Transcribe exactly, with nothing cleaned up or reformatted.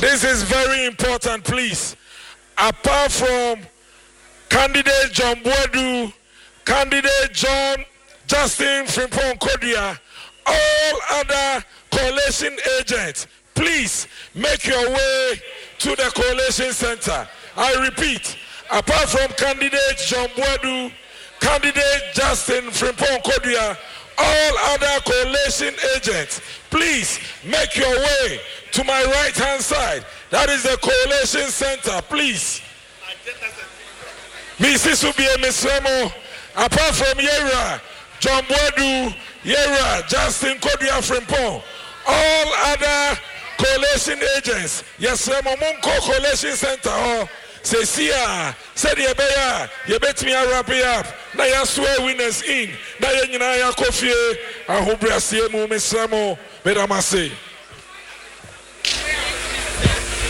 This is very important, please. Apart from candidate John Boadu, candidate John Justin Frimpong Kodia, all other coalition agents, please make your way to the coalition center. I repeat, apart from candidate John Boadu, candidate Justin Frimpong Kodia, all other coalition agents, please make your way to my right hand side. That is the coalition center, please. Missus Ubie Misremo, apart from Yera, John Boadu, Yera, Justin Kodia Frimpong, all other coalition agents, yes, Monko Coalition Center, oh, say, Sia, said Yebeya, Yebet me a wrap up, Naya swear winners in, Naya Kofi, Ahubra Siemu Misremo, Bedamase.